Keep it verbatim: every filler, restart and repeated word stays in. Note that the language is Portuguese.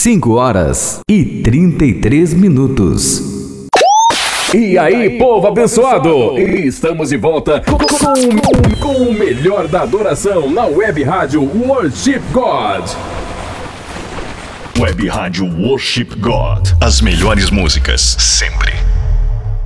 cinco horas e trinta e três minutos. E aí, povo abençoado! Estamos de volta com, com, com o melhor da adoração na Web Rádio Worship God. Web Rádio Worship God. As melhores músicas, sempre.